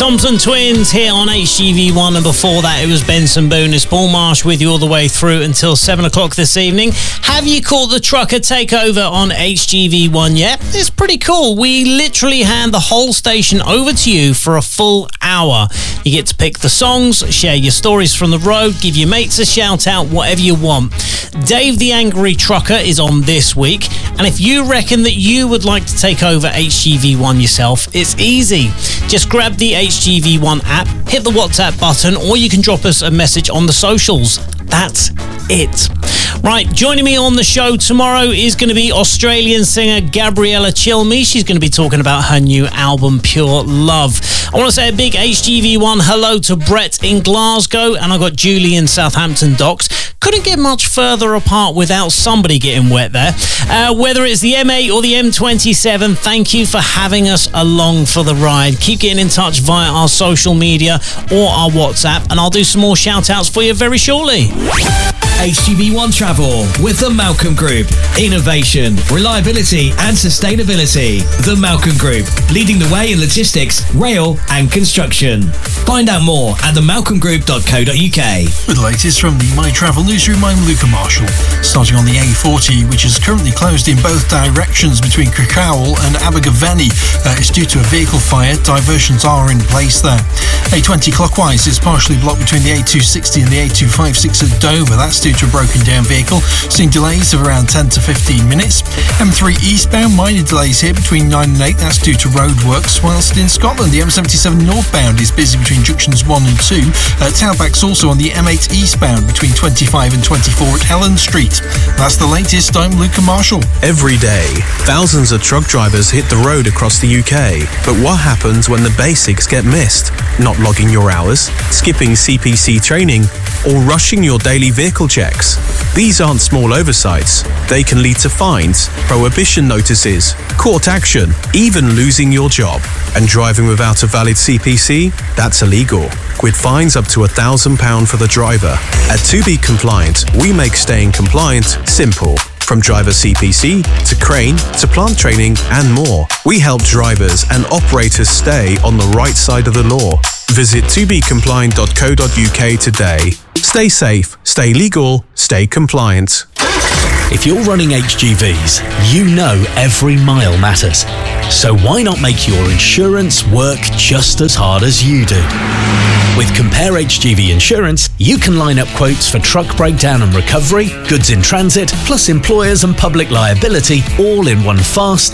Thompson Twins here on HGV1, and before that it was Benson Boone. Paul Marsh with you all the way through until 7 o'clock this evening. Have you caught the Trucker Takeover on HGV1 yet? It's pretty cool. We literally hand the whole station over to you for a full hour. You get to pick the songs, share your stories from the road, give your mates a shout out, whatever you want. Dave the Angry Trucker is on this week, and if you reckon that you would like to take over HGV1 yourself, it's easy. Just grab the HGV1 app, hit the WhatsApp button, or you can drop us a message on the socials. That's it. Right, joining me on the show tomorrow is going to be Australian singer Gabriella Chilmi. She's going to be talking about her new album, Pure Love. I want to say a big HGV1 hello to Brett in Glasgow, and I got Julie in Southampton Docks. Couldn't get much further apart without somebody getting wet there. Whether it's the M8 or the M27, thank you for having us along for the ride. Keep getting in touch via our social media or our WhatsApp, and I'll do some more shout-outs for you very shortly. HGV1 Travel with the Malcolm Group. Innovation, reliability and sustainability. The Malcolm Group, leading the way in logistics, rail and construction. Find out more at themalcolmgroup.co.uk. With the latest from the My Travel newsroom, I'm Luca Marshall. Starting on the A40, which is currently closed in both directions between Crickhowell and Abergavenny. It's due to a vehicle fire. Diversions are in place there. A20 clockwise is partially blocked between the A260 and the A256 at Dover. That's due to a broken down vehicle, seeing delays of around 10 to 15 minutes. M3 eastbound, minor delays here between 9 and 8, that's due to roadworks, whilst in Scotland the M77 northbound is busy between junctions 1 and 2. Tailback's also on the M8 eastbound between 25 and 24 at Ellen Street. That's the latest. I'm Luca Marshall. Every day, thousands of truck drivers hit the road across the UK. But what happens when the basics get missed? Not logging your hours, skipping CPC training, or rushing your daily vehicle checks. These aren't small oversights. They can lead to fines, prohibition notices, court action, even losing your job. And driving without a valid CPC? That's illegal, with fines up to £1,000 for the driver. At To Be Compliant, we make staying compliant simple. From driver CPC, to crane, to plant training and more. We help drivers and operators stay on the right side of the law. Visit tobecompliant.co.uk today. Stay safe, stay legal, stay compliant. If you're running HGVs, you know every mile matters. So why not make your insurance work just as hard as you do? With Compare HGV Insurance, you can line up quotes for truck breakdown and recovery, goods in transit, plus employers and public liability, all in one fast,